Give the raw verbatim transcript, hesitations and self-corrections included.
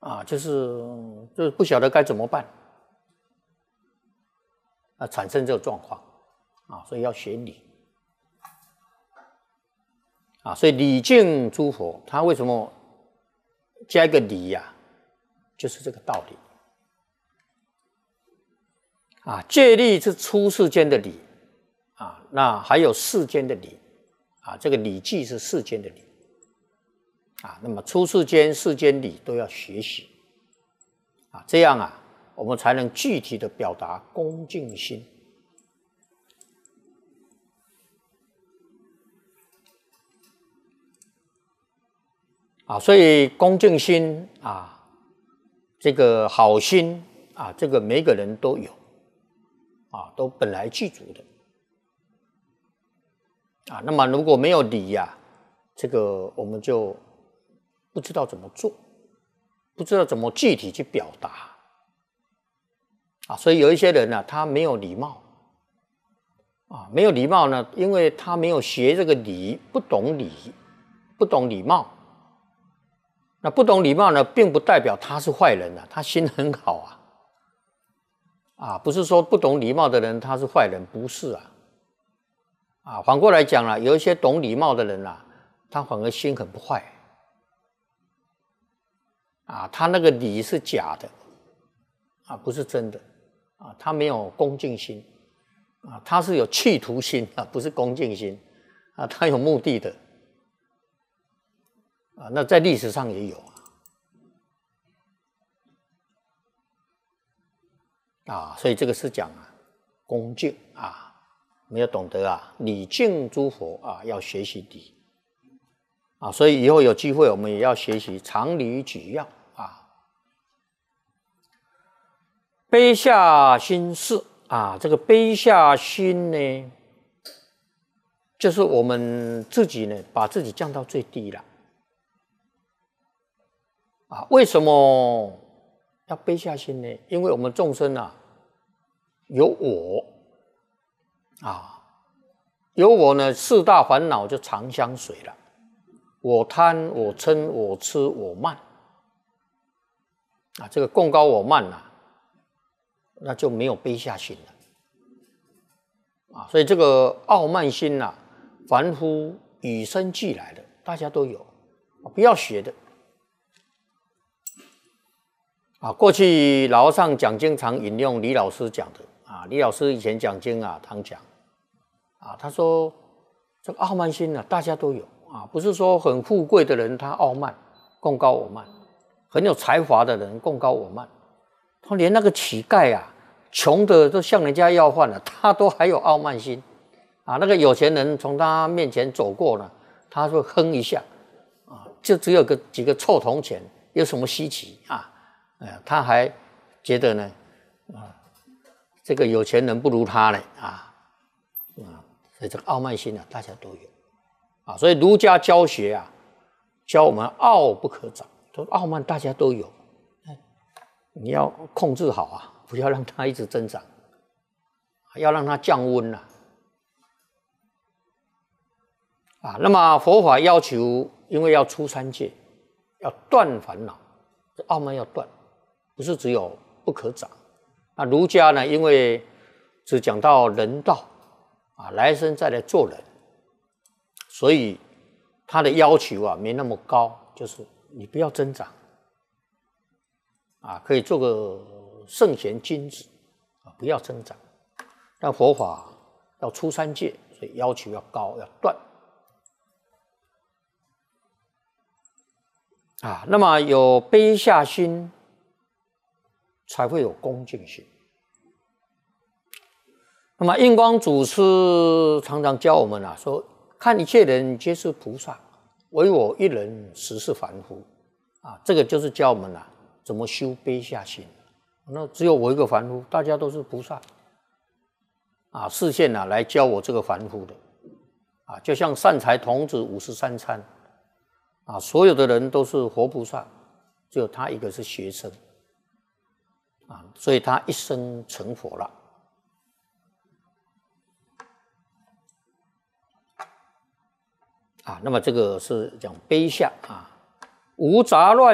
啊，就是就是不晓得该怎么办，啊，产生这个状况，啊，所以要学理，啊，所以礼敬诸佛，他为什么加一个礼呀、啊？就是这个道理，啊，戒律是出世间的礼，啊，那还有世间的礼，啊，这个礼记是世间的礼。啊，那么出世间、世间理都要学习，啊，这样啊，我们才能具体的表达恭敬心。啊，所以恭敬心啊，这个好心啊，这个每个人都有，啊，都本来具足的。啊，那么如果没有礼呀、啊，这个我们就不知道怎么做，不知道怎么具体去表达，啊，所以有一些人呢、啊，他没有礼貌，啊，没有礼貌呢，因为他没有学这个礼，不懂礼，不懂礼貌。那不懂礼貌呢，并不代表他是坏人啊，他心很好啊，啊，不是说不懂礼貌的人他是坏人，不是啊，啊，反过来讲了，有一些懂礼貌的人啊，他反而心很不坏。啊，他那个礼是假的，啊，不是真的，啊，他没有恭敬心，啊，他是有企图心啊，不是恭敬心，啊，他有目的的，啊，那在历史上也有啊，啊，所以这个是讲啊，恭敬啊，没有懂得啊，礼敬诸佛啊，要学习礼，啊，所以以后有机会我们也要学习常理举要。卑下心事啊，这个卑下心呢，就是我们自己呢，把自己降到最低了。啊，为什么要卑下心呢？因为我们众生啊，有我啊，有我呢，四大烦恼就常相随了。我贪，我嗔，我痴，我慢啊，这个共高我慢啊，那就没有卑下心了啊，所以这个傲慢心啊，凡夫与生俱来的，大家都有，不要学的啊。过去老和尚讲经常引用李老师讲的啊，李老师以前讲经啊，常讲啊，他说这个傲慢心啊，大家都有啊，不是说很富贵的人他傲慢，共高我慢，很有才华的人共高我慢。他连那个乞丐啊，穷的都向人家要饭了，他都还有傲慢心啊。那个有钱人从他面前走过了，他会哼一下啊，就只有个几个臭铜钱，有什么稀奇啊？哎，他还觉得呢，啊，这个有钱人不如他呢啊，啊，所以这个傲慢心啊，大家都有啊。所以儒家教学啊，教我们傲不可长，都傲慢大家都有。你要控制好啊，不要让它一直增长，要让它降温啊。啊，那么佛法要求，因为要出三界，要断烦恼，这傲慢要断，不是只有不可长。那儒家呢，因为只讲到人道啊，来生再来做人，所以他的要求啊没那么高，就是你不要增长。啊，可以做个圣贤君子啊，不要增长。但佛法要出三界，所以要求要高，要断啊。那么有卑下心，才会有恭敬心。那么印光祖师常常教我们啊，说看一切人皆是菩萨，唯我一人实是凡夫啊。这个就是教我们啊，怎么修卑下心？那只有我一个凡夫，大家都是菩萨啊！示现啊，来教我这个凡夫的啊，就像善财童子五十三参啊，所有的人都是活菩萨，只有他一个是学生啊，所以他一生成佛了啊。那么这个是讲卑下啊，无杂乱